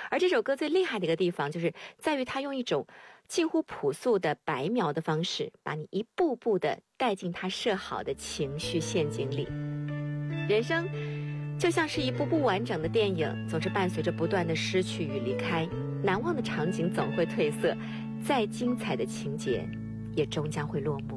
而这首歌最厉害的一个地方，就是在于它用一种近乎朴素的白描的方式，把你一步步的带进它设好的情绪陷阱里。人生就像是一部不完整的电影，总是伴随着不断的失去与离开，难忘的场景总会褪色，再精彩的情节也终将会落幕。